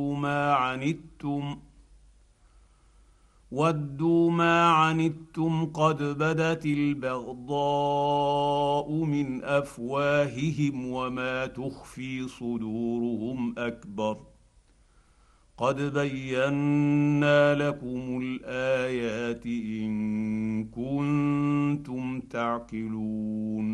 ودوا ما عنتم قد بدت البغضاء من افواههم وما تخفي صدورهم اكبر قد بينا لكم الايات ان كنتم تعقلون